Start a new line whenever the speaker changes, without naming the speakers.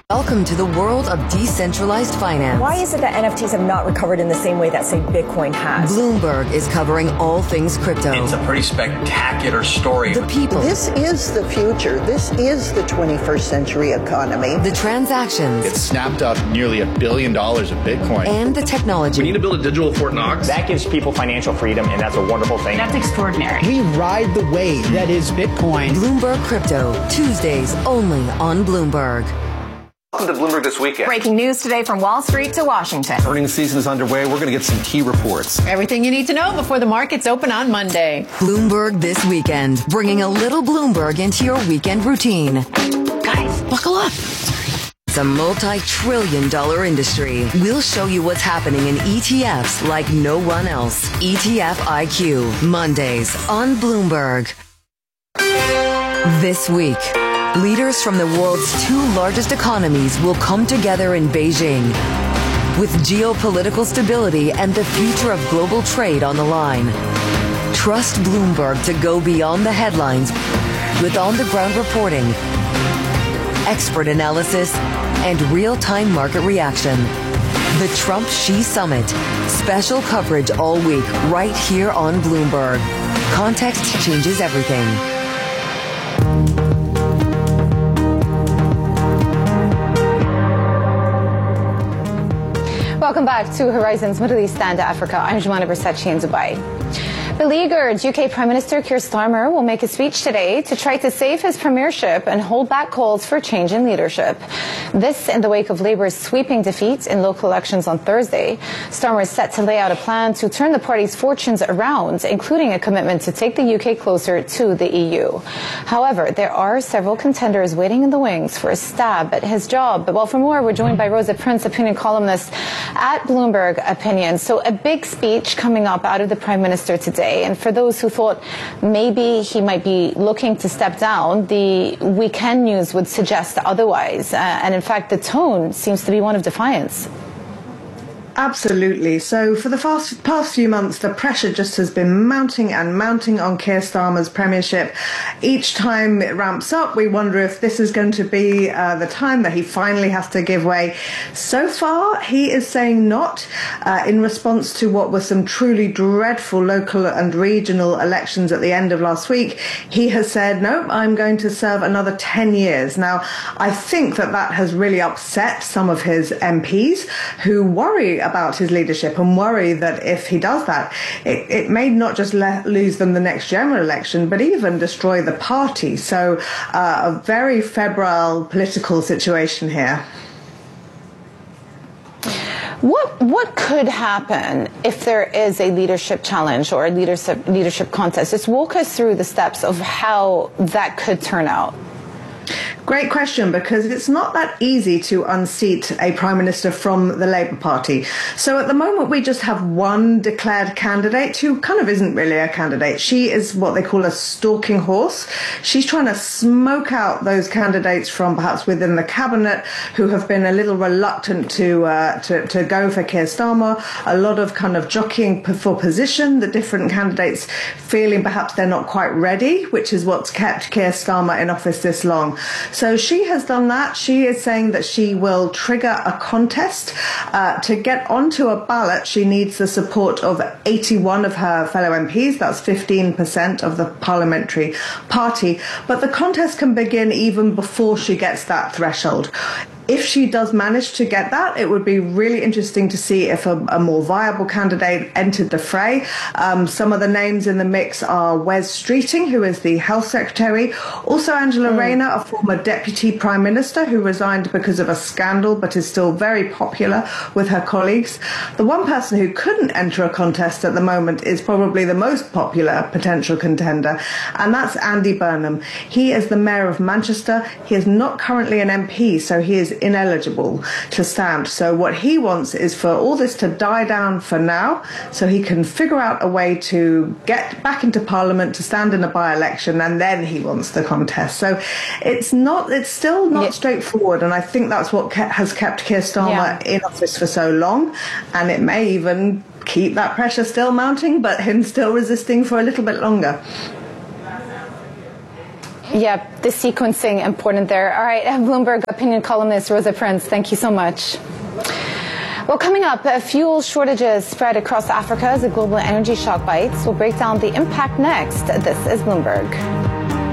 Welcome to the world of decentralized finance.
Why is it that NFTs have not recovered in the same way that, say, Bitcoin has?
Bloomberg is covering all things crypto.
It's a pretty spectacular story.
The people.
This is the future. This is the 21st century economy.
The transactions.
It snapped up nearly $1 billion of Bitcoin.
And the technology.
We need to build a digital Fort Knox.
That gives people financial freedom, and that's a wonderful thing.
That's extraordinary.
We ride the wave that is Bitcoin.
Bloomberg Crypto, Tuesdays only on Bloomberg.
Welcome to Bloomberg This Weekend.
Breaking news today from Wall Street to Washington.
Earnings season is underway. We're going to get some key reports.
Everything you need to know before the markets open on Monday.
Bloomberg This Weekend, bringing a little Bloomberg into your weekend routine.
Guys, buckle up.
It's a multi-trillion-dollar industry. We'll show you what's happening in ETFs like no one else. ETF IQ, Mondays on Bloomberg. This week, leaders from the world's two largest economies will come together in Beijing. With geopolitical stability and the future of global trade on the line. Trust Bloomberg to go beyond the headlines with on-the-ground reporting, expert analysis, and real-time market reaction. The Trump-Xi Summit. Special coverage all week right here on Bloomberg. Context changes everything.
Welcome back to Horizons Middle East and Africa. I'm Jumana Bersachi in Dubai. Beleaguered UK Prime Minister Keir Starmer will make a speech today to try to save his premiership and hold back calls for change in leadership. This in the wake of Labour's sweeping defeat in local elections on Thursday. Starmer is set to lay out a plan to turn the party's fortunes around, including a commitment to take the UK closer to the EU. However, there are several contenders waiting in the wings for a stab at his job. Well, for more, we're joined by Rosa Prince, opinion columnist at Bloomberg Opinion. So a big speech coming up out of the Prime Minister today. And for those who thought maybe he might be looking to step down, the weekend news would suggest otherwise. And in fact, the tone seems to be one of defiance.
Absolutely. So for the past few months, the pressure just has been mounting and mounting on Keir Starmer's premiership. Each time it ramps up, we wonder if this is going to be the time that he finally has to give way. So far, he is saying not, in response to what were some truly dreadful local and regional elections at the end of last week. He has said, no, I'm going to serve another 10 years. Now, I think that has really upset some of his MPs who worry about his leadership and worry that if he does that, it may not just lose them the next general election, but even destroy the party. So a very febrile political situation here.
What could happen if there is a leadership challenge or a leadership contest? Just walk us through the steps of how that could turn out.
Great question, because it's not that easy to unseat a Prime Minister from the Labour Party. So at the moment, we just have one declared candidate who kind of isn't really a candidate. She is what they call a stalking horse. She's trying to smoke out those candidates from perhaps within the cabinet who have been a little reluctant to go for Keir Starmer. A lot of kind of jockeying for position, the different candidates feeling perhaps they're not quite ready, which is what's kept Keir Starmer in office this long. So she has done that. She is saying that she will trigger a contest. To get onto a ballot, she needs the support of 81 of her fellow MPs. That's 15% of the parliamentary party. But the contest can begin even before she gets that threshold. If she does manage to get that, it would be really interesting to see if a more viable candidate entered the fray. Some of the names in the mix are Wes Streeting, who is the Health Secretary, also Angela Rayner, a former Deputy Prime Minister who resigned because of a scandal but is still very popular with her colleagues. The one person who couldn't enter a contest at the moment is probably the most popular potential contender, and that's Andy Burnham. He is the Mayor of Manchester. He is not currently an MP, so he is ineligible to stand. So what he wants is for all this to die down for now, so he can figure out a way to get back into Parliament, to stand in a by-election, and then he wants the contest. So it's still not straightforward, and I think that's what has kept Keir Starmer in office for so long, and it may even keep that pressure still mounting, but him still resisting for a little bit longer.
Yep, the sequencing important there. All right, Bloomberg opinion columnist Rosa Prince, thank you so much. Well, coming up, fuel shortages spread across Africa as a global energy shock bites. We'll break down the impact next. This is Bloomberg.